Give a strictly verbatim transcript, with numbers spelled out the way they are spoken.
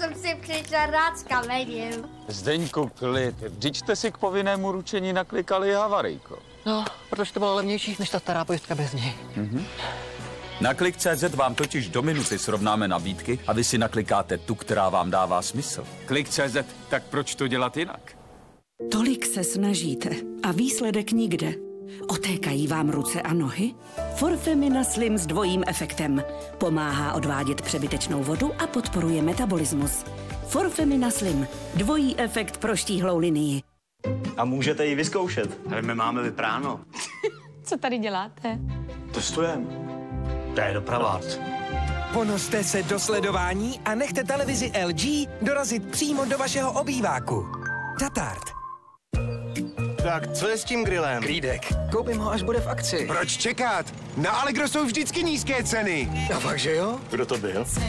jsem si přišla rád s kamením. Zdeňku, klid. Vždyť jste si k povinnému ručení naklikali havarijko. No, protože to bylo levnější než ta stará pojistka bez něj. Mhm. Na klik tečka cé zet vám totiž do minuty srovnáme nabídky a vy si naklikáte tu, která vám dává smysl. Klik tečka cé zet, tak proč to dělat jinak? Tolik se snažíte a výsledek nikde. Otékají vám ruce a nohy? Forfemina Slim s dvojím efektem. Pomáhá odvádět přebytečnou vodu a podporuje metabolismus. Forfemina Slim. Dvojí efekt pro štíhlou linii. A můžete ji vyzkoušet. Ale my máme vypráno. Co tady děláte? Testujeme. To je dopravák. Ponořte se do sledování a nechte televizi L G dorazit přímo do vašeho obýváku. Tatart. Tak, co je s tím grillem? Klídek. Koupím ho, až bude v akci. Proč čekat? Na Allegro jsou vždycky nízké ceny. A fakt, že jo? Kdo to byl?